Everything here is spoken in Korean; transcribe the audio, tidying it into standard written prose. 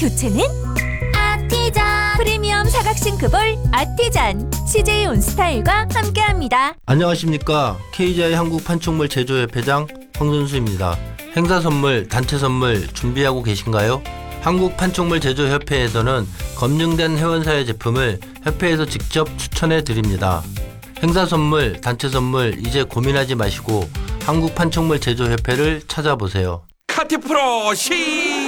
교체는 아티잔. 프리미엄 사각싱 그볼 아티잔. CJ 온스타일과 함께합니다. 안녕하십니까. KGI 한국 판촉물 제조협회장 황선수입니다. 행사 선물, 단체 선물 준비하고 계신가요? 한국 판촉물 제조협회에서는 검증된 회원사의 제품을 협회에서 직접 추천해 드립니다. 행사 선물, 단체 선물 이제 고민하지 마시고 한국 판촉물 제조협회를 찾아보세요. 카티프로 시